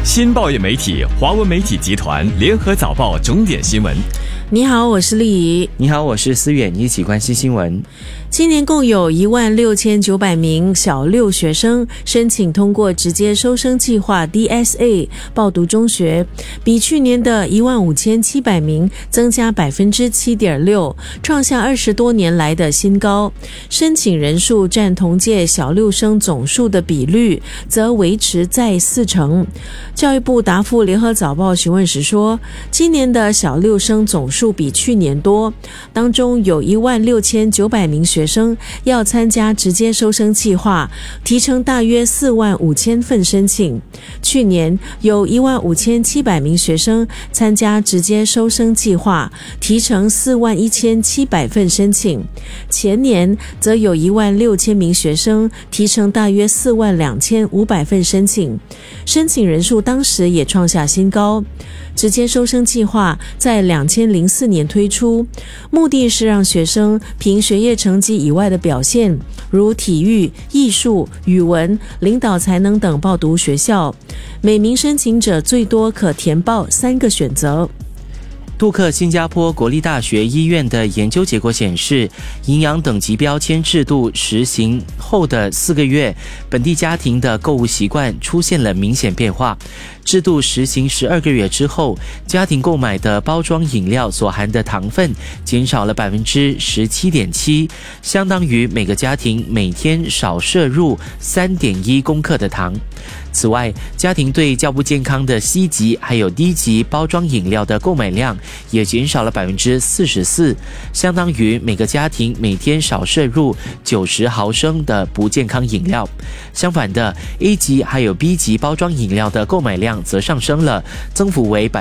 新报业媒体华文媒体集团联合早报重点新闻。 你好，我是丽怡。 你好，我是思远，一起关心新闻。 今年共有16900名小六学生申请通过直接收生计划 DSA 报读中学，比去年的15700名增加 7.6%， 创下20多年来的新高。申请人数占同届小六生总数的比率则维持在40%。教育部答复联合早报询问时说，今年的小六生总数比去年多，当中有16900名学生要参加直接收生计划，提成大约45000份申请。去年有15700名学生参加直接收生计划，提成41700份申请。前年则有16000名学生提成大约42500份申请，申请人数当时也创下新高。直接收生计划在2004年推出，目的是让学生凭学业成绩以外的表现，如体育、艺术、语文、领导才能等报读学校。每名申请者最多可填报3个选择。 杜克新加坡国立大学医院的研究结果显示，营养等级标签制度实行后的4个月，本地家庭的购物习惯出现了明显变化。制度实行12个月之后，家庭购买的包装饮料所含的糖分减少了 17.7%， 相当于每个家庭每天少摄入 3.1 公克的糖。此外，家庭对较不健康的 C 级还有 D 级包装饮料的购买量也减少了 44%， 相当于每个家庭每天少摄入90毫升的不健康饮料。相反的， A 级还有 B 级包装饮料的购买量则上升了，增幅为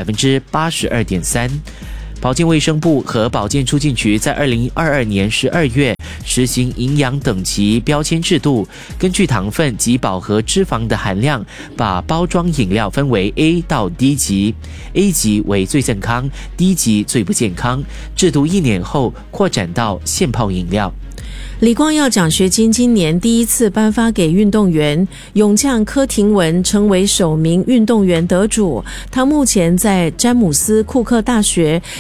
82.3%。保健卫生部和保健促进局在2022年12月实行营养等级标签制度，根据糖分及饱和脂肪的含量，把包装饮料分为 A 到 D 级， A 级为最健康， D 级最不健康。制度1年后扩展到现泡饮料。 李光耀奖学金今年第一次颁发给运动员，泳将柯廷文成为首名运动员得主。他目前在詹姆斯库克大学